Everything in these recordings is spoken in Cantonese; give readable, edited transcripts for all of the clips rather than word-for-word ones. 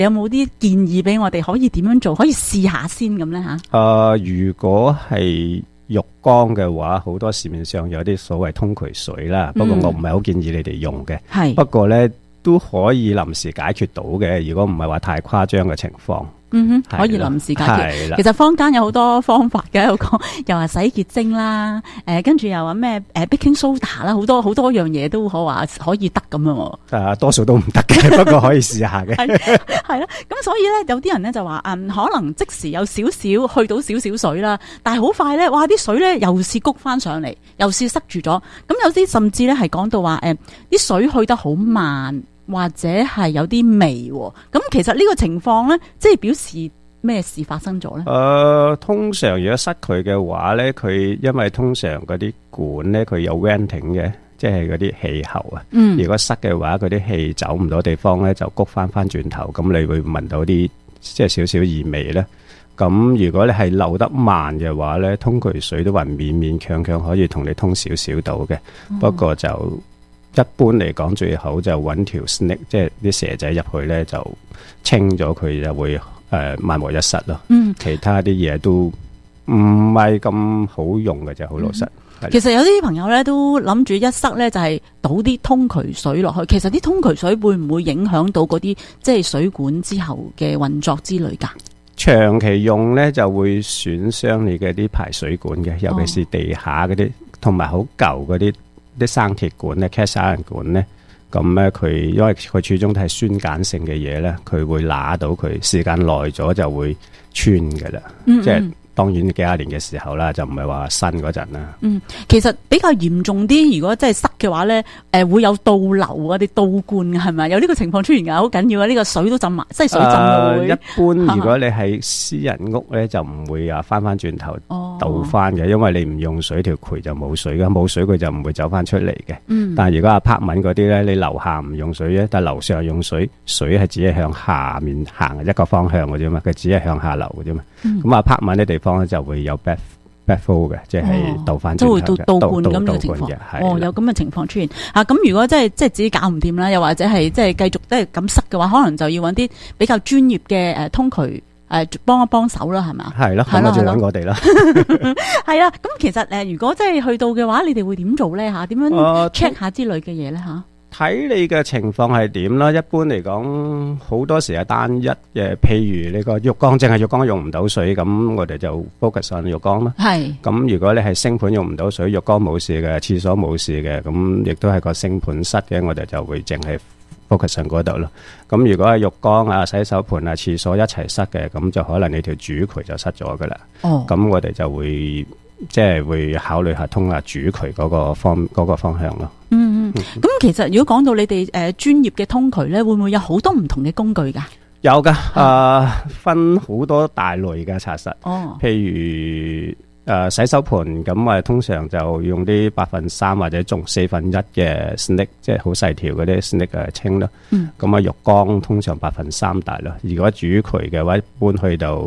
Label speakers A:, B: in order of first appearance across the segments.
A: 有冇啲建議俾我哋可以點樣做，可以試下先咁咧吓？
B: 如果係浴缸嘅話，好多市面上有啲所謂通渠水啦，不過我唔係好建議你哋用嘅。
A: 係
B: 不過咧都可以臨時解決到嘅，如果唔係話太誇張嘅情況。
A: 可以臨時解決。
B: 係啦，
A: 其實坊間有好多方法嘅，有講又話洗潔精啦，跟住又話咩baking soda 啦，好多樣嘢都話可以得咁樣。
B: 多數都唔得嘅，不過可以試下嘅。
A: 係啦，咁所以咧有啲人咧就話可能即時有少少去到少少水啦，但係好快咧，哇啲水咧又是谷翻上嚟，又是塞住咗。咁有啲甚至咧係講到話啲水去得好慢。或者係有啲微，咁其實呢個情況咧，即係表示咩事發生咗咧？
B: 通常如果塞佢嘅話咧，佢因為通常嗰啲管咧，佢有 venting 嘅，即係嗰啲氣喉啊。如果塞嘅話，嗰啲氣走唔到地方咧，就谷翻轉頭，咁你會聞到啲即係少少異味咧。咁如果你係流得慢嘅話咧，通渠水都話勉勉強強可以同你通少少到嘅，不過就。一般嚟講，最好就揾條 snake， 即係啲蛇仔入去咧，就清咗佢就會萬無一失咯。其他啲嘢都唔係咁好用嘅，就好老實。
A: 其實有啲朋友咧都諗住一塞咧就係倒啲通渠水落去，其實啲通渠水會唔會影響到嗰啲即係水管之後嘅運作之類㗎？
B: 長期用咧就會損傷你嘅啲排水管嘅，尤其是地下嗰啲，同埋好舊嗰啲生鐵管咧 cast iron 管咧，咁咧佢因為佢始終都係酸鹼性嘅嘢咧，佢會揦到佢，時間耐咗就會穿㗎啦。即係當然幾廿年嘅時候啦，就唔係話新嗰陣啦。
A: 其實比較嚴重啲，如果真係塞嘅話咧，會有倒流啊，啲倒灌嘅係咪？有呢個情況出現㗎，好緊要啊！呢個水都浸埋，即係水浸到會。一般
B: 如果你係私人屋咧，就唔會翻轉頭倒翻嘅，因為你唔用水，條渠就冇水㗎，冇水佢就唔會走翻出嚟嘅。但係如果apartment嗰啲咧，你樓下唔用水咧，但係樓上用水，水係只係向下面行一個方向嘅啫嘛，佢只係向下流嘅啫嘛。咁apartment啲地方咧就會有 backflow 嘅，即係倒翻轉頭嘅，
A: 都會倒灌咁嘅情況。有咁嘅情況出現咁如果即係自己搞唔掂啦，又或者係即係繼續都係咁塞嘅話，可能就要揾啲比較專業嘅通渠幫一幫手啦，係嘛？係咯，咁就揾我哋啦。係啦，咁其實如果即係去到嘅話，你哋會點做咧嚇？點樣 check 下之類嘅嘢咧嚇？
B: 睇你嘅情況係點啦。一般嚟講，好多時係單一嘅，譬如你個浴缸淨係浴缸用唔到水，咁我哋就 focus on 浴缸啦。係。咁如果你係星盆用唔到水，浴缸冇事嘅，廁所冇事嘅，咁亦都係個星盆塞嘅，我哋就會淨係 focus on 嗰度咯。咁如果係浴缸啊、洗手盆啊、廁所一齊塞嘅，咁就可能你條主渠就塞咗噶啦。咁我哋就會即係會考慮下通下主渠嗰個方向咯。
A: 咁其實如果講到你哋專業嘅通渠咧，會唔會有好多唔同嘅工具噶？
B: 有噶，分好多大類嘅查實。譬如洗手盆咁啊，通常就用啲3/8或者仲1/4嘅 snake， 即係好細條嗰啲 snake 清咯。咁浴缸通常3/8大咯。如果主渠嘅話，一般去到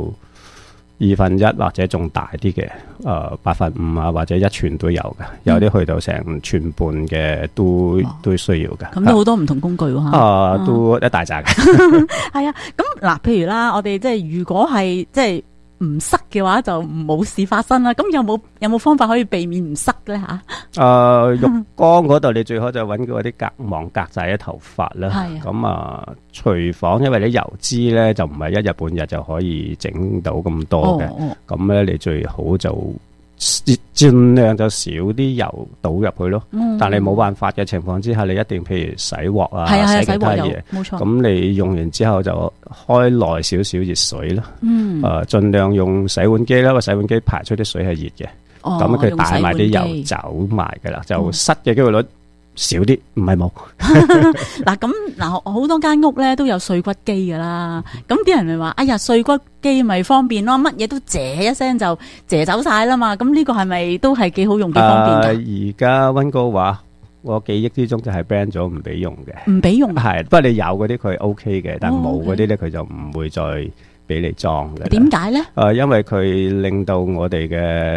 B: 1/2或者仲大啲嘅，8/5啊，或者1寸都有嘅，有啲去到成寸半嘅都需要嘅。
A: 咁都好多唔同工具喎。
B: 都一大扎嘅。
A: 係啊，咁嗱，譬如啦，我哋即係如果係即係唔塞嘅話，就冇事發生啦。咁有冇方法可以避免唔塞咧吓？浴缸嗰度你最好就揾嗰啲隔網隔晒啲頭髮啦。係。咁廚房因為啲油脂咧就唔係一日半日就可以整到咁多嘅。咁咧你最好就盡量就少啲油倒入去咯。但係冇辦法嘅情況之下，你一定譬如洗鑊啊，洗其他嘢，冇錯。咁你用完之後就開耐少少熱水咯。盡量用洗碗機啦，個洗碗機排出啲水係熱嘅。咁佢帶埋啲油走埋噶啦，就塞嘅機會率少啲，唔係冇。好多間屋咧都有碎骨機噶啦。咁啲人咪話，哎呀，碎骨機咪方便咯，乜嘢都謝一聲就謝走晒啦嘛。咁呢個係咪都係幾好用，幾方便噶？而家溫哥華我記憶之中就係 ban 咗唔俾用嘅，唔俾用係。不過你有嗰啲佢 OK 嘅，但冇嗰啲咧佢就唔會再俾你裝嘅。點解咧？因為佢令到我哋嘅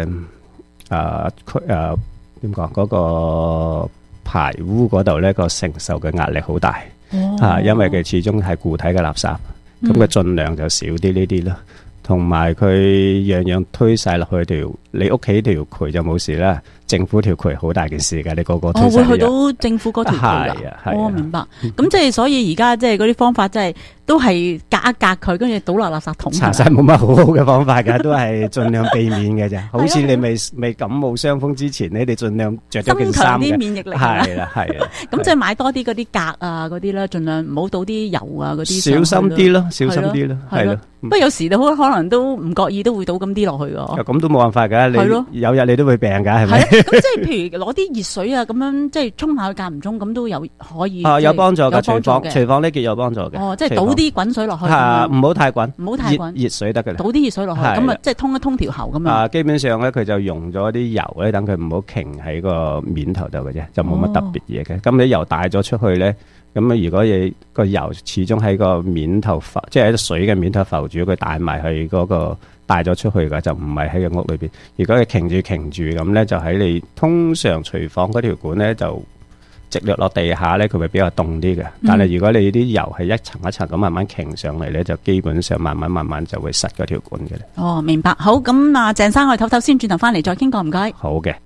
A: 點講嗰個排污嗰度咧個承受嘅壓力好大。因為佢始終係固體嘅垃圾，
B: 咁佢盡量就少啲呢啲咯。同埋佢樣樣推晒落去條，你屋企條渠就冇事啦。政府條渠好大件事㗎，你個個推晒。
A: 會去到政府嗰條渠㗎。我明白。咁即係所以而家即係嗰啲方法，即係都係隔一隔佢，跟住倒落垃圾桶。
B: 查實冇乜好好嘅方法㗎，都係盡量避免嘅啫。好似你未感冒傷風之前，你哋盡量着咗件衫嘅。增強啲免疫力。係啦。
A: 咁即係買多啲嗰啲鎘啊嗰啲啦，盡量唔好倒啲油啊嗰啲。
B: 小心啲咯，小心啲咯，係咯。
A: 不過有時都可能都唔覺意都會倒咁啲落去㗎。
B: 咁都冇辦法㗎，你有日你都會病㗎，係咪？
A: 咁即係譬如攞啲熱水啊，咁樣即係沖下去間唔中，咁都有可以。
B: 有幫助嘅，廚房呢件有幫助嘅。
A: 即係倒啲滾水落去。
B: 唔好太滾，
A: 唔好太滾，
B: 熱水得㗎啦。
A: 倒啲熱水落去，咁啊即係通一通條喉咁樣。
B: 基本上咧，佢就用咗啲油咧，等佢唔好擎喺個面頭度嘅啫，就冇乜特別嘢嘅。咁你油帶咗出去咧。咁啊！如果你個油始終喺個面頭浮，即係喺水嘅面頭浮住，佢帶埋去嗰個帶咗出去噶，就唔係喺個屋裏邊。如果佢擎住咁咧，就喺你通常廚房嗰條管咧，就直落落地下咧，佢會比較凍啲嘅。但係如果你啲油係一層一層咁慢慢擎上嚟咧，就基本上慢慢就會塞嗰條管嘅。
A: 哦，明白。好，咁啊，鄭生我哋唞唞先，轉頭翻嚟再傾過，唔該。
B: 好嘅。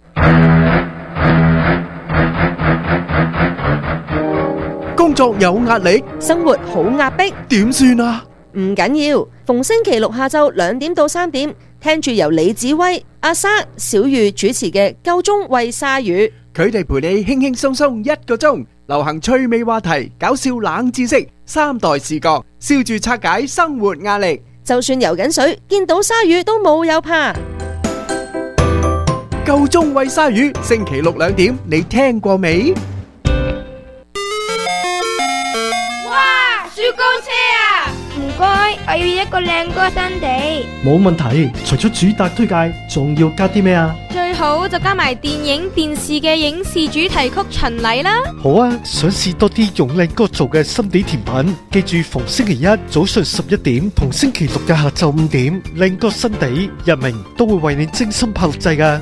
C: 工作有壓力，
D: 生活好壓迫，
C: 點算啊？
D: 唔緊要，逢星期六下晝2點到3點，聽住由李子威、阿莎、小玉主持嘅《夠鐘餵鯊魚》，
C: 佢哋陪你輕輕鬆鬆1個鐘，流行趣味話題、搞笑冷知識、3代視角，笑住拆解生活壓力。
D: 就算游緊水，見到鯊魚都冇有怕。
C: 夠鐘餵鯊魚，星期六2點，你聽過未？
E: 雪糕車啊！唔該，我要一個靚哥新地。
F: 冇問題，除咗主打推介，仲要加啲咩啊？
E: 最好就加埋電影、電視嘅影視主題曲巡禮啦。
F: 好啊，想試多啲用靚哥做嘅心地甜品，記住逢星期一早上11點同星期六嘅下晝5點，靚哥新地日明都會為你精心炮製㗎。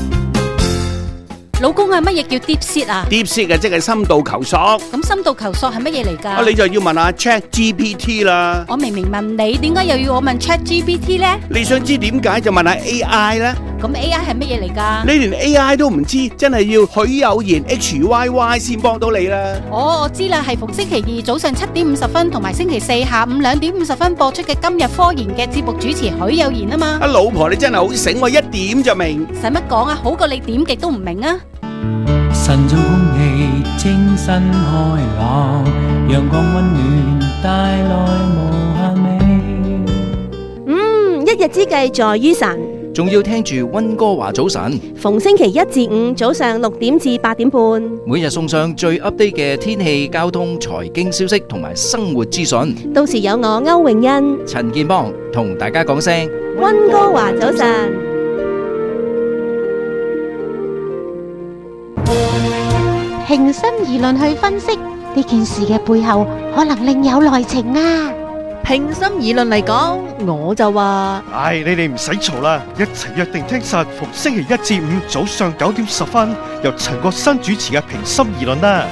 G: 老公啊，乜嘢叫 deep seat 啊
H: ？deep seat 即係深度求索。
G: 咁深度求索係乜嘢嚟㗎？
H: 你就要問下 ChatGPT 啦。
G: 我明明問你，點解又要我問 ChatGPT 咧？
H: 你想知點解就問下 AI 啦。
G: 咁 AI 係乜嘢嚟㗎？
H: 你連 AI 都唔知，真係要許有賢 HYY 先幫到你啦。
G: 我知啦，係逢星期二早上7點50分同埋星期四下午2點50分播出嘅今日科研嘅節目主持許有賢啊嘛。
H: 老婆你真係好醒喎，一點就明。
G: 使乜講啊？好過你點極都唔明啊！
I: 晨早空氣清新開朗，陽光溫暖帶來無限美。
D: 一日之計在於晨，
J: 仲要聽住溫哥華早晨。
D: 逢星期1至5早上6點至8點半，
J: 每日送上最 update 嘅天氣、交通、財經消息同埋生活資訊。
D: 到時有我歐詠欣、
J: 陳建邦同大家講聲
D: 溫哥華早晨。
K: 平心而論去分析呢件事嘅背後，可能另有內情啊！
D: 平心而論嚟講，我就話：
F: 你哋唔使嘈啦，一齊約定聽實，逢星期1至5早上9點10分，由陳國新主持嘅平心而論啦。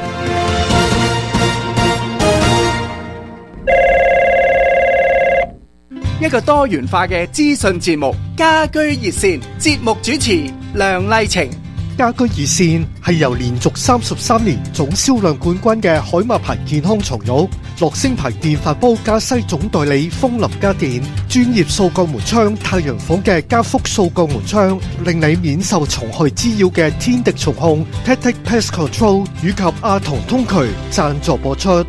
C: 一個多元化嘅資訊節目，家居熱線，節目主持梁麗晴。
F: 家居熱線係由連續33年總銷量冠軍嘅海馬牌健康床褥、樂聲牌電飯煲加西總代理風林家電、專業掃鋼門窗太陽房嘅加福掃鋼門窗，令你免受蟲害滋擾嘅天敵蟲控 Tactic Pest Control 以及阿唐通渠贊助播出。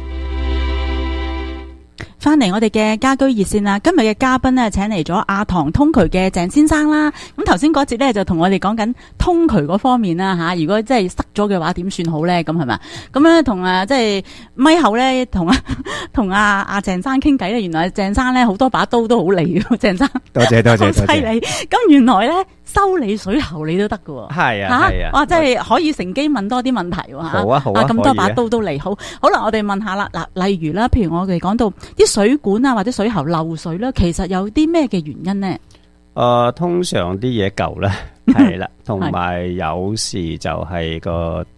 A: 翻嚟我哋嘅家居熱線啦，今日嘅嘉賓呢，請嚟咗阿唐通渠嘅鄭先生啦。咁頭先嗰節呢，就同我哋講緊通渠嗰方面啦吓，如果真係塞咗嘅話點算好呢？咁係咪？咁咧同即係咪後咧同阿鄭生傾偈咧，原來鄭生咧好多把刀都好利嘅，鄭生
B: 多謝
A: 好犀利。咁原來咧修理水喉你都得㗎喎，
B: 係啊係啊，
A: 哇真係可以乘機問多啲問題喎。
B: 好啊好啊，
A: 咁多把刀都嚟，好啦，我哋問下啦。嗱，例如啦，譬如我哋講到啲水管啊或者水喉漏水啦，其實有啲咩嘅原因呢？
B: 通常啲嘢舊啦，係啦，同埋有時就係個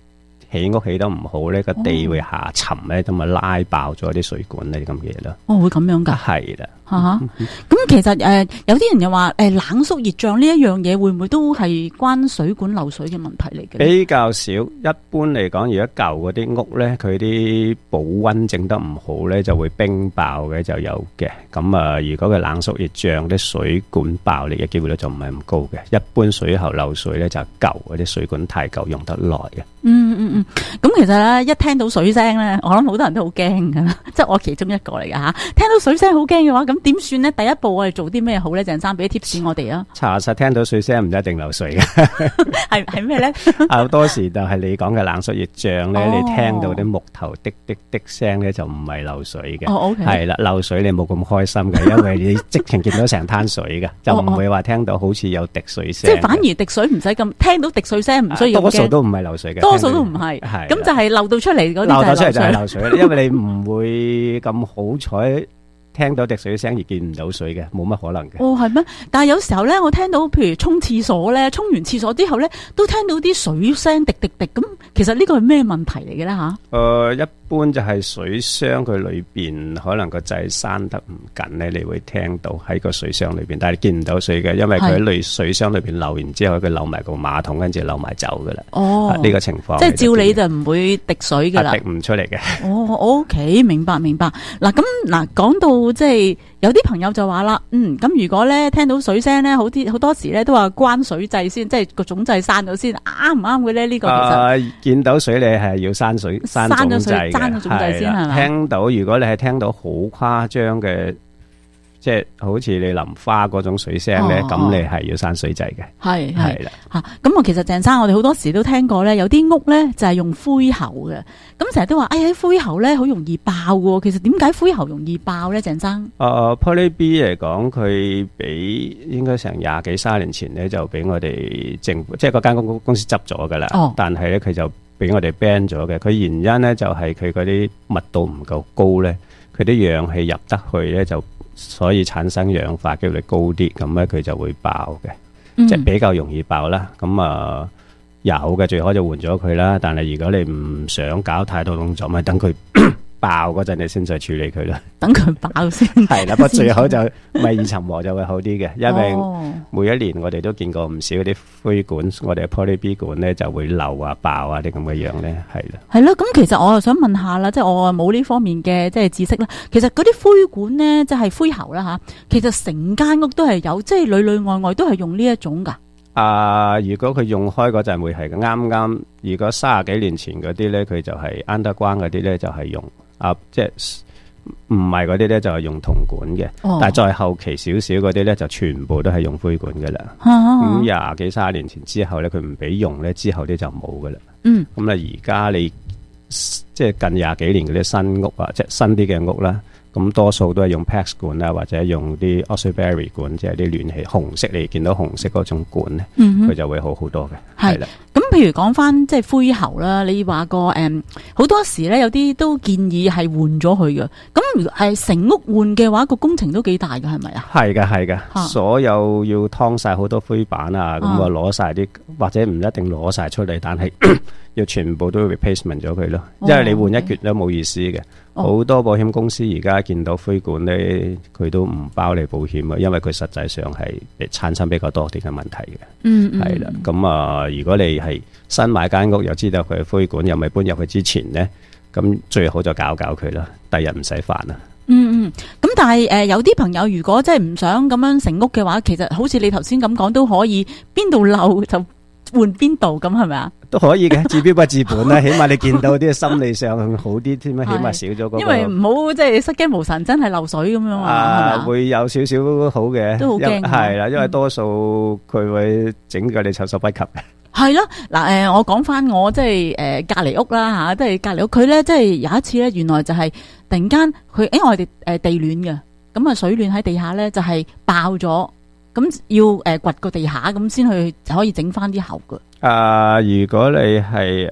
B: 起屋起得唔好咧，個地會下沉咧，咁啊拉爆咗啲水管呢啲咁嘅嘢啦。
A: 哦，會咁樣噶？
B: 係啦。
A: 咁其實有啲人又話冷縮熱脹呢一樣嘢會唔會都係關水管漏水嘅問題嚟嘅？
B: 比較少，一般嚟講，如果舊嗰啲屋咧，佢啲保溫整得唔好咧，就會冰爆嘅就有嘅。咁如果佢冷縮熱脹，啲水管爆裂嘅機會咧就唔係咁高嘅。一般水喉漏水咧就係舊嗰啲水管太舊，用得耐嘅。
A: 咁其實咧一聽到水聲咧，我諗好多人都好驚噶，即係我其中一個嚟噶吓。聽到水聲好驚嘅話，咁點算呢？第一步我哋做啲咩好咧？鄭生俾啲 tips 我哋啊。
B: 查實聽到水聲唔一定漏水嘅，
A: 係咩咧？
B: 好多時就係你講嘅冷縮熱脹咧，你聽到啲木頭滴滴滴聲咧，就唔係漏水嘅。係啦，漏水你冇咁開心嘅，因為你即情見到成灘水嘅，就唔會話聽到好似有滴水聲。
A: 即係反而滴水唔使咁，聽到滴水聲唔需要驚。
B: 多數都唔係漏水嘅，
A: 多數都唔係。咁就係漏到出嚟嗰啲
B: 漏到出嚟就係漏水，因為你唔會咁好彩聽到滴水聲而見唔到水嘅，冇乜可能嘅。
A: 哦，係咩？但係有時候咧，我聽到譬如沖廁所咧，沖完廁所之後咧，都聽到啲水聲滴滴滴咁。其實呢個係咩問題嚟嘅咧吓？
B: 一般就係水箱佢裏邊可能個掣閂得唔緊咧，你會聽到喺個水箱裏邊，但係見唔到水嘅，因為佢喺水箱裏邊漏完之後，佢漏埋個馬桶，跟住漏埋走噶啦。哦，呢個情況
A: 即係照理就唔會滴水噶啦，
B: 滴唔出嚟嘅。
A: 哦 ，OK， 明白。嗱咁講到即係有啲朋友就話啦，咁如果咧聽到水聲咧，好多時咧都話關水掣先，即係個總掣閂咗先，啱唔啱嘅咧？呢個其實
B: 見到水你係要閂總掣嘅。
A: 係啦，
B: 聽到如果你係聽到好誇張嘅，即係好似你淋花嗰種水聲咧，咁你係要閂水掣嘅。係啦，
A: 咁我其實鄭生，我哋好多時都聽過咧，有啲屋咧就係用灰喉嘅，咁成日都話，灰喉咧好容易爆嘅。其實點解灰喉容易爆咧？鄭生
B: ，Poly B 嚟講，佢比應該成20幾30年前咧就俾我哋政府，即係嗰間公司執咗噶啦。但係咧佢就俾我哋 ban 咗嘅，佢原因咧就係佢嗰啲密度唔夠高咧，佢啲氧氣入得去咧就所以產生氧化機率高啲，咁咧佢就會爆嘅，即係比較容易爆啦。咁有嘅最好就換咗佢啦，但係如果你唔想搞太多動作，咪等佢爆嗰陣你先再處理佢啦。
A: 等佢爆先
B: 係啦，不過最好就咪二層和就會好啲嘅，因為每一年我哋都見過唔少嗰啲灰管，我哋嘅 Poly B 管咧就會漏啊爆啊啲咁嘅樣咧，係啦。
A: 係咯，咁其實我又想問下啦，即係我冇呢方面嘅即係知識啦。其實嗰啲灰管咧，即係灰喉啦吓，其實成間屋都係有，即係裏裏外外都係用呢一種噶。
B: 如果佢用開嗰陣會係啱，如果30幾年前嗰啲咧，佢就係 underground 嗰啲咧就係用即係唔係嗰啲咧就係用銅管嘅，但係再後期少少嗰啲咧就全部都係用灰管噶啦。咁20幾30年前之後咧，佢唔俾用咧，之後啲就冇噶啦。咁而家你即係近20幾年嗰啲新屋啊，即係新啲嘅屋啦。咁多數都係用 PEX 管啦，或者用啲 Osprey 管，即係啲暖氣紅色，你見到紅色嗰種管咧，佢就會好好多嘅。係啦，
A: 咁譬如講翻即係灰喉啦，你話個好多時咧有啲都建議係換咗佢嘅。咁係成屋換嘅話，個工程都幾大嘅，係咪啊？係
B: 嘅，所有要劏晒好多灰板啊，咁啊攞晒啲，或者唔一定攞晒出嚟，但係要全部都 replacement 咗佢咯。因為你換一橛都冇意思嘅。好多保險公司而家見到灰管咧，佢都唔包你保險啊，因為佢實際上係產生比較多啲嘅問題嘅。係啦，咁如果你係新買間屋又知道佢灰管又未搬入去之前咧，咁最好就搞佢啦，第日唔使煩啦。
A: 咁但係有啲朋友如果真係唔想咁樣成屋嘅話，其實好似你頭先咁講都可以，邊度漏就換邊度，咁係咪啊？
B: 都可以嘅，治標不治本啦。起碼你見到啲心理上好啲添啊，起碼少咗嗰個。
A: 因為唔好即係失驚無神，真係漏水咁樣啊，
B: 會有少少好嘅，
A: 都好驚。
B: 係啦，因為多數佢會整到你措手不及嘅。
A: 係咯，嗱，我講翻我即係隔籬屋啦吓，即係隔籬屋佢咧，即係有一次咧，原來就係突然間佢，因為我哋地暖嘅，咁啊水暖喺地下咧就係爆咗。咁要掘個地下咁先去可以整翻啲喉嘅。
B: 如果你係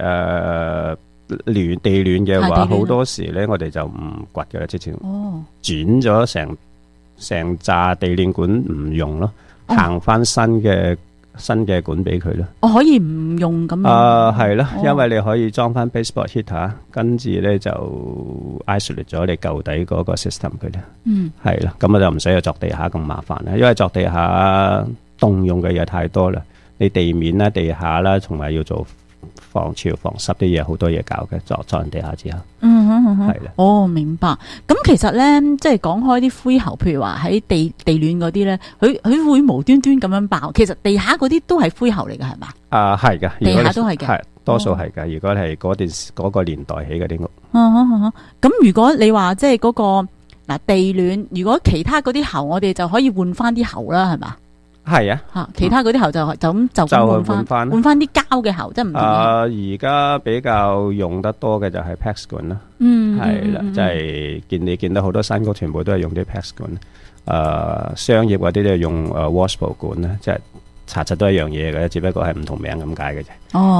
B: 地暖嘅話，好多時咧我哋就唔掘嘅啦，之前轉咗成紮地暖管唔用咯，行翻新嘅新嘅管俾佢咯。
A: 我可以唔用咁樣？
B: 係咯，因為你可以裝翻 baseboard heater，跟住咧就 isolate 咗你舊底嗰個 system 佢咧。係啦，咁我就唔使去鑿地下咁麻煩啦，因為鑿地下動用嘅嘢太多啦，你地面啦、地下啦，同埋要做防潮、防濕啲嘢，好多嘢搞嘅，鑿完地下之後。係啦。
A: 哦，明白。咁其實咧，即係講開啲灰喉，譬如話喺地暖嗰啲咧，佢會無端端咁樣爆。其實地下嗰啲都係灰喉嚟㗎，係嘛？
B: 係㗎，
A: 地下都係嘅，
B: 係多數係㗎。如果係嗰個年代起嗰啲屋。
A: 咁如果你話即係嗰個地暖，如果其他嗰啲喉，我哋就可以換翻啲喉啦，係嘛？係啊，其他嗰啲喉就咁換翻啲膠嘅喉，即係唔同嘅。
B: 而家比較用得多嘅就係 PEX 管啦，係啦，即係你見到好多新屋全部都係用啲 PEX 管，商業嗰啲都係用washable 管啦，即係查實都係一樣嘢嘅，只不過係唔同名咁解嘅啫。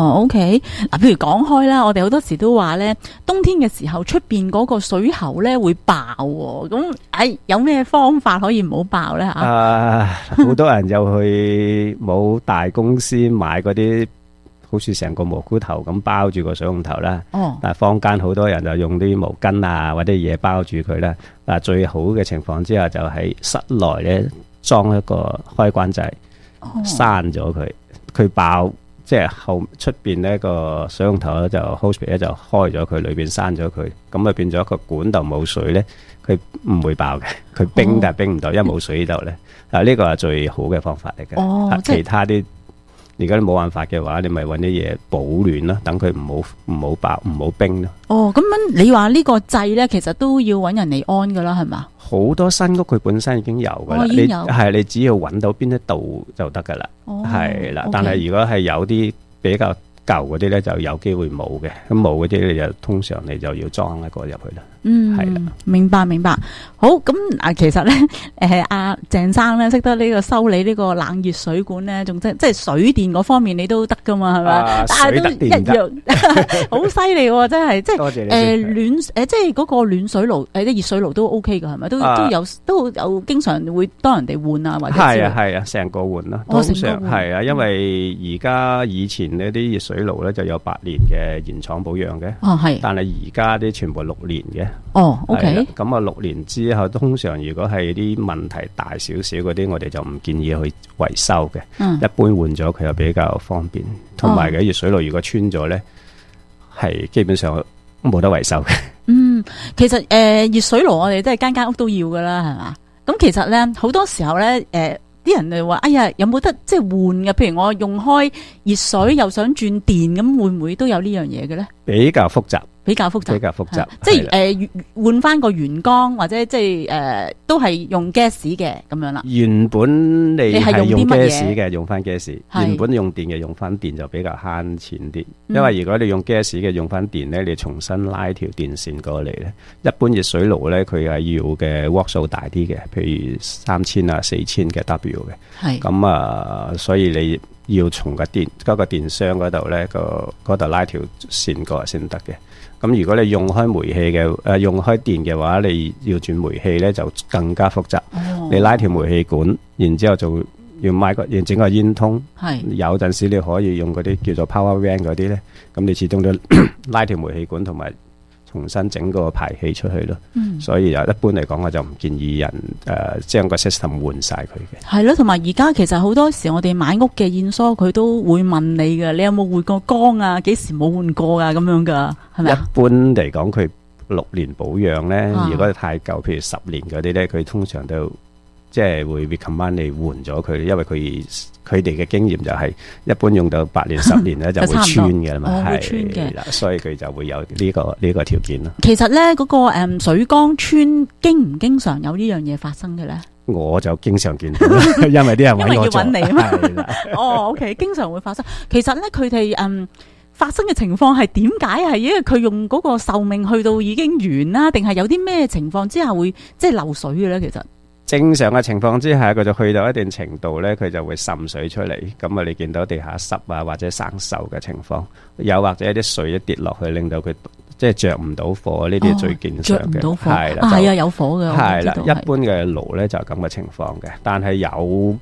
A: OK， 嗱，譬如講開啦，我哋好多時都話咧，冬天嘅時候出邊嗰個水喉咧會爆，咁有咩方法可以唔好爆咧吓？
B: 好多人就去冇大公司買嗰啲，好似成個蘑菇頭咁包住個水龍頭啦。但係坊間好多人就用啲毛巾啊或者嘢包住佢啦。嗱，最好嘅情況之下就喺室內咧裝一個開關掣。閂咗佢爆，即係後出邊呢個水龍頭咧就 hose 咧就開咗佢，裏邊閂咗佢，咁啊變咗個管道冇水咧，佢唔會爆嘅，佢冰但係冰唔到，因為冇水呢度咧。呢個係最好嘅方法嚟嘅。其他啲如果你冇辦法嘅話，你咪搵啲嘢保暖咯，等佢唔好爆唔好冰咯。
A: 咁樣你話呢個掣咧，其實都要搵人嚟安噶啦，係嘛？
B: 好多新屋佢本身已經有噶啦，你只要揾到邊一度就得噶啦，係啦。但係如果係有啲比較舊嗰啲咧，就有機會冇嘅。咁冇嗰啲你就通常你就要裝一個入去啦。係啦，
A: 明白。好，咁其實咧，阿鄭生咧識得呢個修理呢個冷熱水管咧，仲即係水電嗰方面你都得噶嘛，係咪？但係都一樣，好犀利喎！真係，即係
B: 多謝你
A: 暖即係嗰個暖水爐啲熱水爐都 OK 噶，係咪？都有經常會當人哋換啊，或者
B: 係啊，成個換啦。通常係啊，因為而家以前呢啲熱水爐咧就有8年嘅原廠保養嘅，但係而家啲全部6年嘅。
A: OK。
B: 咁啊，6年之後，通常如果係啲問題大少少嗰啲，我哋就唔建議去維修嘅。一般換咗佢又比較方便，同埋嘅熱水爐如果穿咗咧，係基本上冇得維修嘅。
A: 其實熱水爐我哋都係間屋都要噶啦，係嘛？咁其實咧好多時候咧，啲人就話：哎呀，有冇得即係換嘅？譬如我用開熱水又想轉電，咁會唔會都有呢樣嘢嘅咧？
B: 比較複雜。
A: 即係換翻個原缸或者即係都係用 gas 嘅咁樣啦。
B: 原本你係用 gas 嘅，用翻 gas。原本用電嘅用翻電就比較慳錢啲，因為如果你用 gas 嘅用翻電咧，你重新拉條電線過嚟咧，一般熱水爐咧佢係要嘅瓦數大啲嘅，譬如3000啊4000嘅 W 嘅。咁啊，所以你要從個電箱嗰度咧嗰度拉條線過嚟先得嘅。咁如果你用開煤氣嘅，用開電嘅話，你要轉煤氣咧就更加複雜。你拉條煤氣管，然之後就要要整個煙通。有陣時你可以用嗰啲叫做 power van 嗰啲咧，咁你始終都拉條煤氣管同埋重新整個排氣出去咯。所以一般嚟講，我就唔建議人將個 system 換晒佢嘅。
A: 係咯，同埋而家其實好多時我哋買屋嘅驗疏，佢都會問你嘅，你有冇換過缸啊？幾時冇換過啊？咁樣噶，係咪？一般
B: 嚟講，佢6年保養咧，如果太舊，譬如10年嗰啲咧，佢通常都即係會 recommend 你換咗佢，因為佢哋嘅經驗就係一般用到8年10年咧就會穿嘅啦嘛，係啦，所以佢就會有呢個條件咯。
A: 其實咧嗰個水缸穿經唔經常有呢樣嘢發生嘅咧？
B: 我就經常見到，因為啲人
A: 因為要揾你嘛。
B: 係啦。
A: OK， 經常會發生。其實咧，佢哋發生嘅情況係點解？係因為佢用嗰個壽命去到已經完啦，定係有啲咩情況之下會即係漏水嘅咧？其實
B: 正常嘅情況之下，佢就去到一定程度咧，佢就會滲水出嚟。咁啊，你見到地下濕啊，或者生鏽嘅情況，又或者一啲水一跌落去，令到佢即係着唔到火，呢啲係最經常嘅。
A: 係啦，係啊，有火嘅。
B: 係啦，一般嘅爐咧就係咁嘅情況嘅。但係有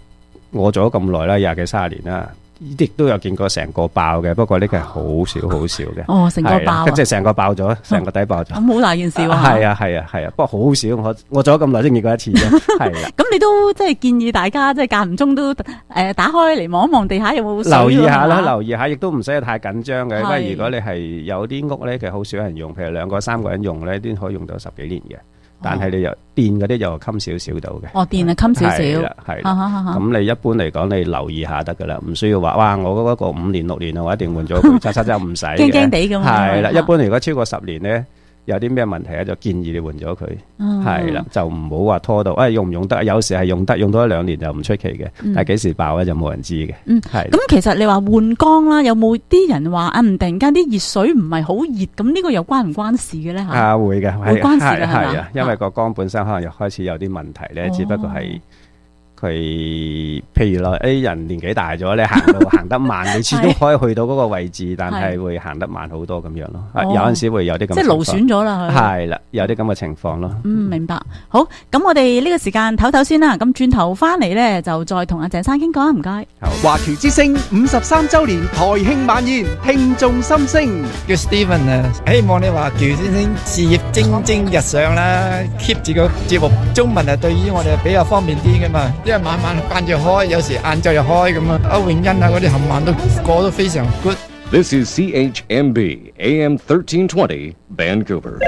B: 我做咗咁耐啦，20幾30年啦。亦都有見過成個爆嘅，不過呢個係好少好少嘅。
A: 哦，成個爆，
B: 即係成個爆咗，成個底爆咗。
A: 咁好大件事喎。
B: 係啊，不過好少，我做咗咁耐先見過一次啫。係啦。
A: 咁你都即係建議大家即係間唔中都打開嚟望一望地下有冇水。
B: 留意下啦，留意下，亦都唔使太緊張嘅。因為如果你係有啲屋咧，其實好少人用，譬如2個3個人用咧，都可以用到10幾年嘅。但係你又電嗰啲又襟少少到嘅，
A: 電啊襟少少，
B: 係啦。咁你一般嚟講，你留意下得噶啦，唔需要話哇，我嗰個5年6年啊，我一定換咗佢，七就唔使嘅。
A: 驚驚地咁。
B: 係啦，一般如果超過10年咧，有啲咩問題咧，就建議你換咗佢。係啦，就唔好話拖到，用唔用得？有時係用得，用到1-2年就唔出奇嘅，但係幾時爆咧就冇人知嘅。係。
A: 咁其實你話換缸啦，有冇啲人話突然間啲熱水唔係好熱，咁呢個又關唔關事嘅咧？嚇。
B: 會嘅，
A: 會關事嘅
B: 係啊，因為個缸本身可能又開始有啲問題咧，只不過係。佢譬如話人年紀大咗，你行得慢，你始終可以去到嗰個位置，但係會行得慢好多咁樣咯。有陣時會有啲咁，
A: 即係勞損咗啦。
B: 係啦，有啲咁嘅情況咯。
A: 明白。好，咁我哋呢個時間唞唞先啦。咁轉頭翻嚟咧，就再同阿鄭生傾講啊。唔該。
C: 華僑之聲53週年台慶晚宴，聽眾心聲。
L: 叫 Steven 啊，希望你華僑之聲事業蒸蒸日上啦 ，keep 住個節目中文對於我哋比較方便啲噶嘛。因為晚晚間住開，有時晏晝又開咁啊。歐永欣啊嗰啲冚唪唥都過得非常 good。
M: This is CHMB AM 1320 Vancouver。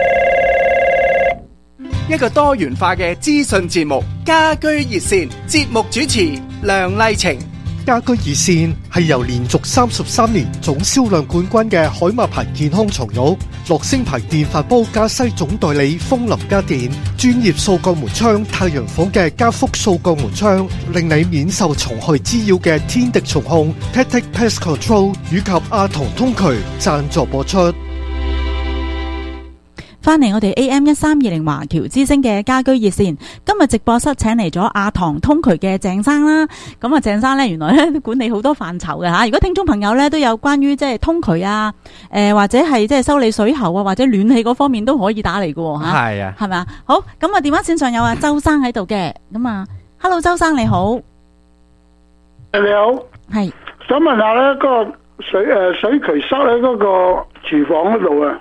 C: 一個多元化嘅資訊節目，家居熱線節目主持梁麗晴。
F: 家居熱線係由連續33年總銷量冠軍嘅海馬牌健康床褥、樂聲牌電飯煲加西總代理風林家電、專業掃鋼門窗太陽房嘅加福掃鋼門窗，令你免受蟲害滋擾嘅天敵蟲控 Tactic Pest Control 以及阿唐通渠贊助播出。
A: 翻嚟我哋 AM1320 華僑之聲嘅家居熱線，今日直播室請嚟咗阿唐通渠嘅鄭生啦。咁啊，鄭生咧原來咧都管理好多範疇嘅吓。如果聽眾朋友咧都有關於即係通渠啊，或者係即係修理水喉啊，或者暖氣嗰方面都可以打嚟嘅吓。
B: 係啊，
A: 係咪啊？好，咁啊電話線上有阿周生喺度嘅。咁啊 ，Hello 周生你好。
N: 你好。係。想問下咧，嗰個水渠塞喺嗰個廚房嗰度啊。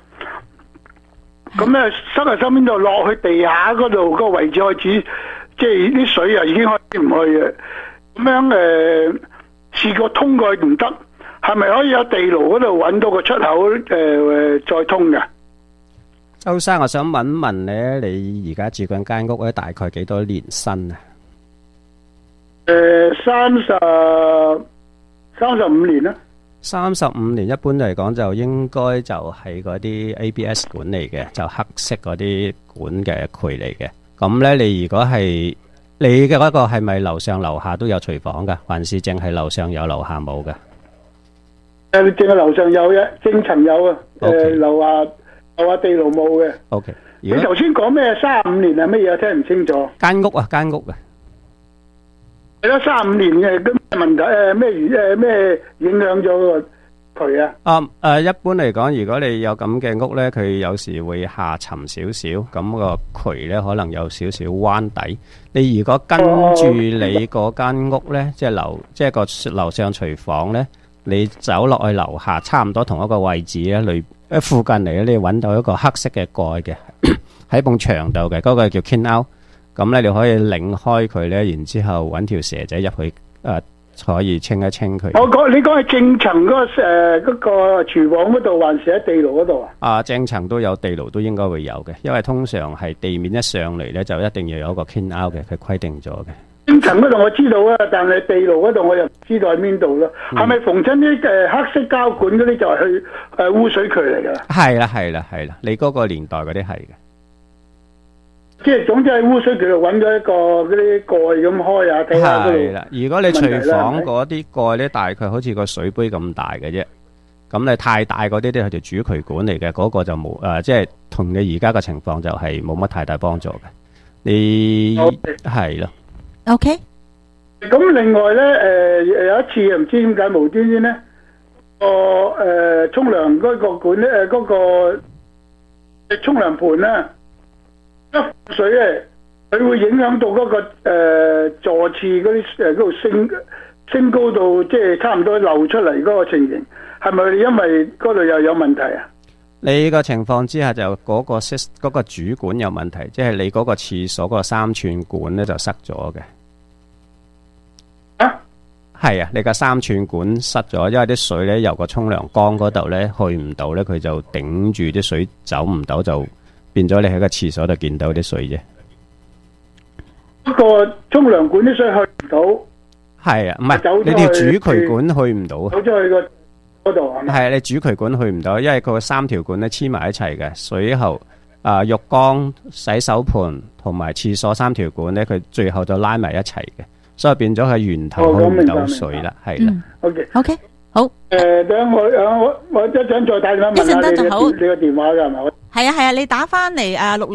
N: 咁咧塞喺身邊度落去地下嗰度個位置開始，即係啲水啊已經開始唔去嘅。咁樣試過通過去唔得，係咪可以喺地牢嗰度揾到個出口再通嘅？
B: 周生，我想問問咧，你而家住緊間屋咧，大概幾多年新啊
N: ？35年啦。
B: 35年一般嚟講就應該就係嗰啲 ABS 管嚟嘅，就黑色嗰啲管嘅渠嚟嘅。咁咧，你如果係你嘅嗰個係咪樓上樓下都有廚房噶，還是淨係樓上有樓下冇嘅？
N: 淨係樓上有嘅，正層有啊。樓下地牢冇嘅。
B: OK。
N: 你頭先講咩35年係乜嘢？聽唔清楚。
B: 間屋啊，間屋啊。
N: 係咯，35年嘅咁問題咩影響咗個渠啊？
B: 一般嚟講，如果你有咁嘅屋咧，佢有時會下沉少少，咁個渠咧可能有少少彎底。你如果跟住你嗰間屋咧，即係個樓上廚房咧，你走落去樓下，差唔多同一個位置咧，附近嚟咧，你揾到一個黑色嘅蓋嘅喺埲牆度嘅，嗰個叫 clean out。咁咧，你可以擰開佢咧，然之後揾條蛇仔入去，可以清一清佢。
N: 你講係正層嗰個廚房嗰度，還是喺地牢嗰度啊？
B: 正層都有，地牢都應該會有嘅，因為通常係地面一上嚟咧，就一定要有一個 clean out 嘅，佢規定咗嘅。
N: 正層嗰度我知道啊，但係地牢嗰度我又唔知道喺邊度咯。係咪逢親啲黑色膠管嗰啲就係去污水渠嚟㗎？
B: 係啦，你嗰個年代嗰啲係嘅。
N: 即係總之喺污水渠度揾咗一個嗰啲蓋咁開下睇下嗰度。係啦，
B: 如果你廚房嗰啲蓋咧，大概好似個水杯咁大嘅啫。咁你太大嗰啲都係條主渠管嚟嘅，嗰個就冇即係同你而家嘅情況就係冇乜太大幫助嘅。你係咯。
A: OK。
N: 咁另外咧，有一次唔知點解無端端咧，沖涼嗰個管咧，嗰個沖涼盤咧。一水咧佢會影響到嗰個座廁嗰啲嗰度升高到即係差唔多漏出嚟嗰個情形，係咪因為嗰度又有問題啊？
B: 你個情況之下就嗰個主管有問題，即係你嗰個廁所嗰個3寸管咧就塞咗嘅。係啊，你個3寸管塞咗，因為啲水咧由個沖涼缸嗰度咧去唔到咧，佢就頂住啲水走唔到，就變咗你喺個廁所度見到啲水啫。
N: 嗰個沖涼管啲水去唔到。係
B: 啊，唔係你條主渠管去唔到。
N: 走咗去個嗰度係咪？
B: 係啊，你主渠管去唔到，因為佢3條管咧黐埋一齊嘅，水喉、浴缸、洗手盆同埋廁所3條管咧，佢最後就拉埋一齊嘅。所以變咗係源頭去唔到水啦，係啦。
A: OK， 好。
N: 等我一陣再打電話問下你個電話㗎係咪？
A: 係啊，你打翻嚟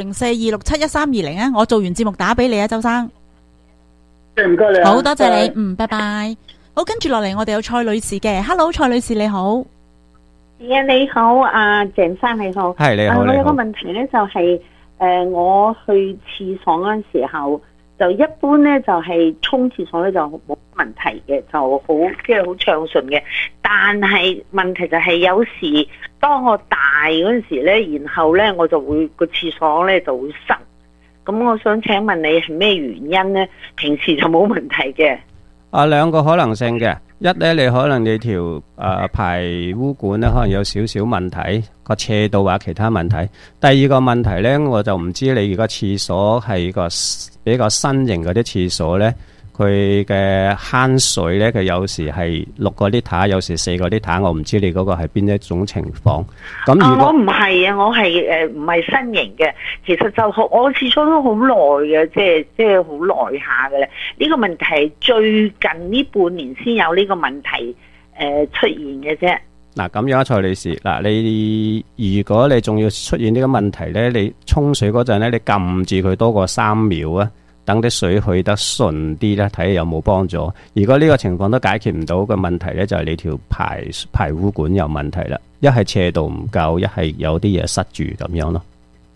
A: 60426711320啊！我做完節目打俾你啊，周生。
N: 唔該你。
A: 好多謝你，拜拜。好，跟住落嚟我哋有蔡女士嘅 ，Hello， 蔡女士你好。
O: 你好，鄭生你好。
B: 係你好。
O: 我有個問題咧，就係我去廁所嗰陣時候。就一般咧，就係沖廁所咧就冇問題嘅，就好即係好暢順嘅。但係問題就係有時當我大嗰陣時咧，然後咧我就會個廁所咧就會塞。咁我想請問你係咩原因咧？平時就冇問題嘅。
B: 兩個可能性嘅，一咧你可能你條排污管咧可能有少少問題，個斜度或者其他問題。第二個問題咧，我就唔知你如果廁所係個比較新型嗰啲廁所咧，佢嘅慳水咧，佢有時係6個 litre，有時4個 litre，我唔知你嗰個係邊一種情況。咁如果
O: 我唔係啊，我係唔係新型嘅，其實就我廁所都好耐嘅，即係好耐下嘅咧。呢個問題係最近呢半年先有呢個問題出現嘅啫。
B: 嗱咁樣，蔡女士，嗱你如果你仲要出現呢個問題咧，你沖水嗰陣咧，你撳住佢多過3秒啊，等啲水去得順啲咧，睇下有冇幫助。如果呢個情況都解決唔到嘅問題咧，就係你條排污管有問題啦，一係斜度唔夠，一係有啲嘢塞住咁樣咯。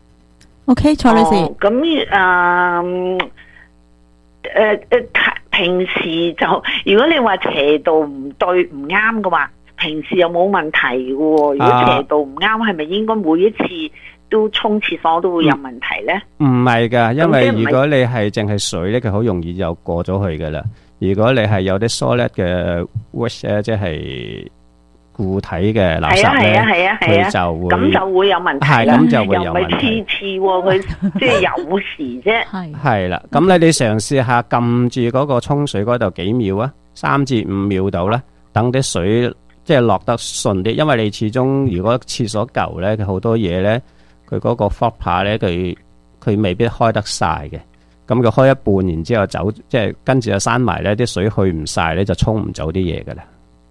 A: OK， 蔡女士。
O: 咁平時就如果你話斜度唔對唔啱嘅話，平時又冇問題嘅喎。如果斜度唔啱，係咪應該每一次都沖廁所都會有問題呢？
B: 唔係㗎，因為如果你係淨係水咧，佢好容易就過咗去㗎啦。如果你係有啲 solid 嘅 waste 咧，即係固體嘅垃圾咧，佢就會
O: 咁就會有問題。
B: 係咁就會有問題。又唔係
O: 次次喎，佢即係有時啫。
B: 係啦，咁你嘗試下撳住嗰個沖水嗰度幾秒啊，3至5秒度啦，等啲水即係落得順啲。因為你始終如果廁所舊咧，佢好多嘢咧。佢嗰個 flopper 咧，佢未必開得晒嘅，咁佢開一半，然之後走，即係跟住就閂埋咧，啲水去唔晒咧，就沖唔走啲嘢噶啦。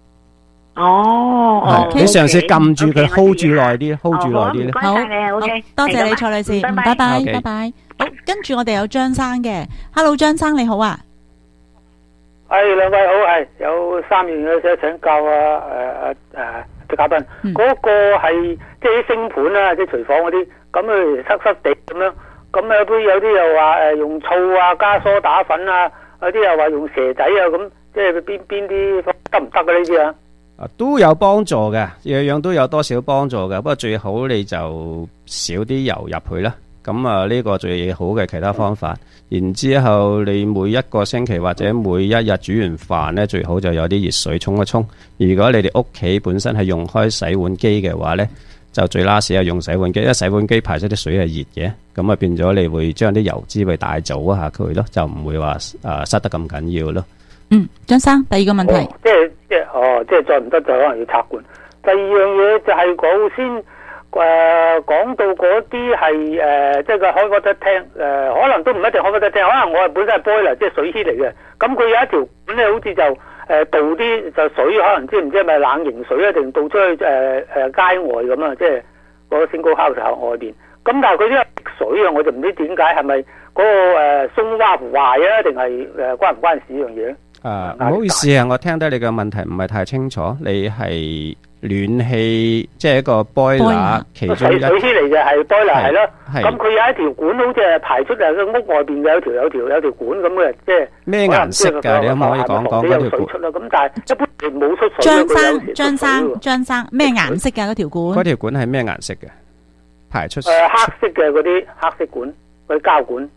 B: 你嘗試撳住佢 hold 住耐啲 ，hold 住耐啲咧。
O: 好，
A: 多謝你，蔡女士，拜拜，拜拜。好，跟住我哋有張生嘅 ，Hello， 張生你好啊。
P: 兩位好，有3樣嘢想請教啲嘉賓，嗰個係即係啲星盤啦，即係廚房嗰啲，咁佢濕濕地咁樣，咁有啲又話用醋啊加梳打粉啊，有啲又話用蛇仔啊，咁即係邊啲得唔得嘅呢啲啊？
B: 都有幫助嘅，樣樣都有多少幫助嘅，不過最好你就少啲油入去啦。咁呢個最好嘅其他方法，然之後你每一個星期或者每一日煮完飯呢，最好就有啲熱水沖一沖。如果你哋屋企本身係用開洗碗機嘅話呢，就最拉屎係用洗碗機，因為洗碗機排出啲水係熱嘅，咁變咗你會將啲油脂去帶走一下佢咯，就唔會話塞得咁緊要咯。
A: 張生，第二個問題，
P: 即係再唔得就可能要插管。第二樣嘢就係講先。講到嗰啲係即係個開火得廳可能都唔一定開火得廳，可能我係本身係 boiler 即係水器嚟嘅。咁佢有一條管咧，好似就倒啲就水，可能唔知係咪冷凝水啊，定倒出去街外咁啊，即係嗰個single house外邊。咁但係佢都有滴水啊，我就唔知點解係咪嗰個松蛙壞啊，定係關唔關事呢樣嘢？
B: 唔好意思啊，我聽得你嘅問題唔係太清楚。你係暖氣，即係一個 boiler 其中一
P: 水氣嚟嘅係 boiler 係咯。
B: 係
P: 咁佢有一條管，好似係排出嚟個屋外邊有條管咁嘅，即係
B: 咩顏色㗎？你可唔可以講講嗰條管？
P: 咁但係一般係冇出水。
A: 張生，咩顏色㗎嗰條管？
B: 嗰條管係咩顏色嘅？排出
P: 黑色嘅嗰啲黑色管，嗰啲膠管。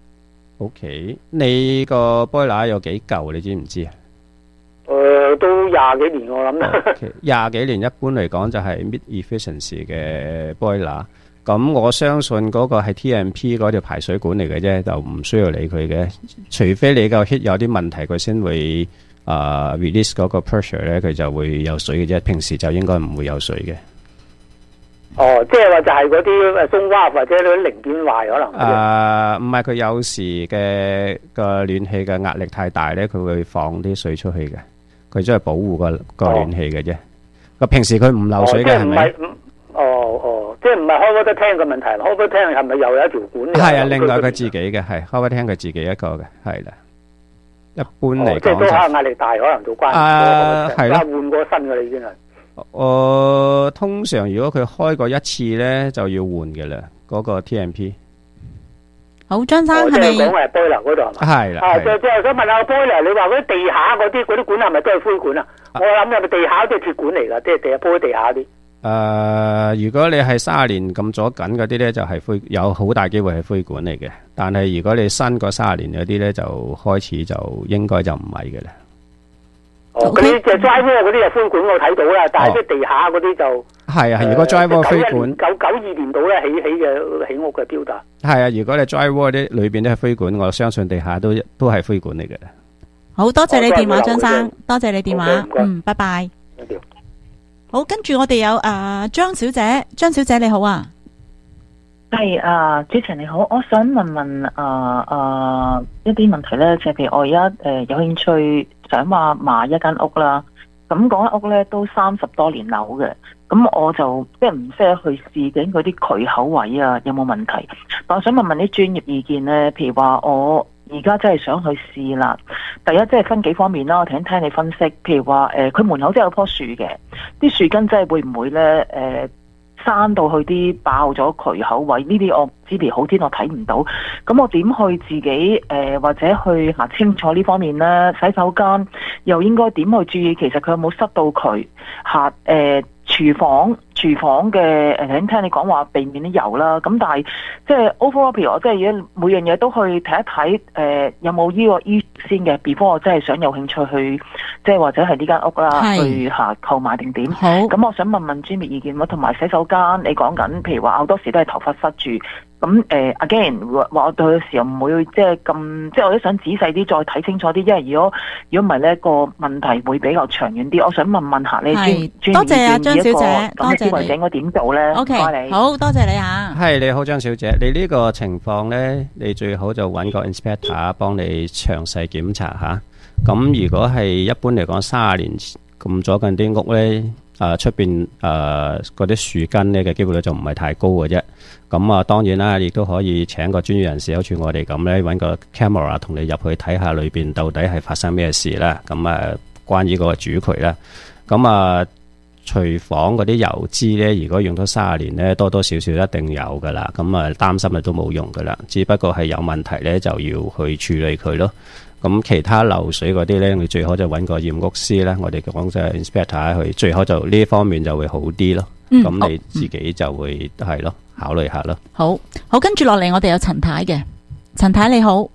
B: OK， 你個 boiler 有幾舊？你知唔知啊？
P: 都20幾年我諗啦。
B: 20幾年一般嚟講就係 mid efficiency 嘅 boiler。咁我相信嗰個係 TMP 嗰條排水管嚟嘅啫，就唔需要理佢嘅。除非你個 heat 有啲問題，佢先會release 嗰個 pressure 咧，佢就會有水嘅啫。平時就應該唔會有水嘅。
P: 即係話就係嗰啲鬆蛙或者嗰啲零件壞可能。
B: 唔係，佢有時嘅個暖氣嘅壓力太大咧，佢會放啲水出去嘅。佢真係保護個暖氣嘅啫。個平時佢唔漏水嘅係咪？
P: 即係唔係開嗰得聽嘅問題。開嗰聽係咪又有一條管？
B: 係啊，另外佢自己嘅係開嗰聽佢自己一個嘅係啦。一般嚟講
P: 即係都可能壓力大，可能做關係啦，換過新嘅啦已經係。
B: 通常如果佢開過一次咧，就要換嘅啦，嗰個 TMP。
A: 好，張生係咪？
P: 即係講係 boiler 嗰度係嘛？係啦。就想問下 boiler，你話嗰啲地下嗰啲管係咪都係灰管啊？我諗係咪地下都係鐵管嚟㗎？即係地下鋪喺地下啲。
B: 如果你係30年咁左緊嗰啲咧，就係灰，有好大機會係灰管嚟嘅。但係如果你新過30年嗰啲咧，就開始就應該就唔係嘅啦。
P: 嗰啲就 dry wall 嗰啲就灰管我睇到啦，但係即係地下嗰啲就
B: 係啊。如果 dry wall 灰管
P: 92年度咧起屋嘅標達
B: 係啊。如果你 dry wall 啲裏邊都係灰管，我相信地下都係灰管嚟嘅。
A: 好多謝你電話，張生，多謝你電話。拜拜。好，跟住我哋有張小姐，張小姐你好啊。
Q: 係主持人你好，我想問一啲問題咧，就係譬如我而家有興趣想話買一間屋啦，咁嗰間屋咧都30多年樓嘅，咁我就即係唔識去試緊嗰啲渠口位啊有冇問題，但我想問啲專業意見咧，譬如話我而家真係想去試啦，第一即係分幾方面啦，我聽你分析，譬如話佢門口真係有棵樹嘅，啲樹根真係會唔會咧山到去啲爆咗渠口位呢啲，我唔知，譬如好天我睇唔到，咁我點去自己或者去行清楚呢方面呢？洗手間又應該點去注意？其實佢有冇塞到渠？廚房嘅聽你講話避免啲油啦，咁但係即係 overall 譬如我即係每樣嘢都去睇一睇有冇呢個先嘅 before 我真係想有興趣去即係或者係呢間屋啦去購買定點。好，咁我想問專業意見，同埋洗手間你講緊譬如話好多時都係頭髮塞住，咁again 話我對嘅時候唔會即係咁，即係我都想仔細啲再睇清楚啲，因為如果唔係呢個問題會比較長遠啲。我想問下你專業意見，張小姐，多謝你。應該點做咧
A: ？OK，好多謝你啊。
B: 係你好，張小姐，你呢個情況咧，你最好就揾個 inspector 幫你詳細檢查下。咁如果係一般嚟講30年咁左近啲屋咧，出邊嗰啲樹根咧嘅機會率就唔係太高嘅啫。咁當然啦，亦都可以請個專業人士，好似我哋咁咧，揾個 camera 同你入去睇下裏邊到底係發生咩事啦。咁關於個主渠啦，咁廚房嗰啲油脂咧，如果用咗30年咧，多多少少一定有噶啦。咁擔心都冇用噶啦，只不過係有問題咧，就要去處理佢咯。咁其他漏水嗰啲咧，你最好就揾個驗屋師啦。我哋講即係 inspector 去，最好就呢方面就會好啲咯。咁你自己就會係咯，考慮下咯。
A: 好，跟住落嚟，我哋有陳太嘅。陳太你好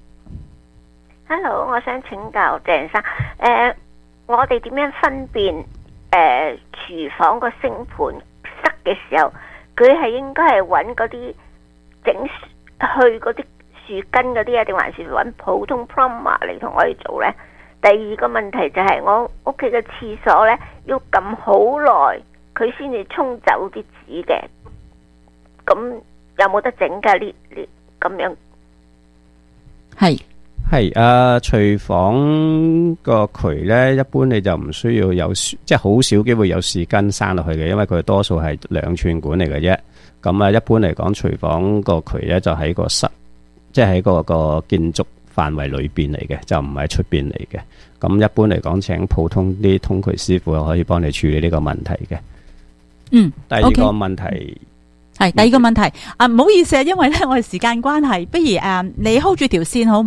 R: ，Hello， 我想請教鄭生，我哋點樣分辨廚房個星盤塞嘅時候，佢係應該係揾嗰啲整去嗰啲樹根嗰啲啊，定還是揾普通 plumber 嚟同我哋做呢？第二個問題就係我屋企嘅廁所呢，要撳好耐，佢先至沖走啲紙嘅，咁有冇得整㗎？呢咁樣
B: 係廚房個渠咧，一般你就唔需要有，即係好少機會有樹根生落去嘅，因為佢多數係2寸管嚟嘅啫。咁一般嚟講，廚房個渠咧就喺個室，即係喺個建築範圍裏邊嚟嘅，就唔係出邊嚟嘅。咁一般嚟講，請普通啲通渠師傅可以幫你處理呢個問題嘅。第二個問題
A: 係第二個問題啊，唔好意思啊，因為咧我哋時間關係，不如你 hold 住條線好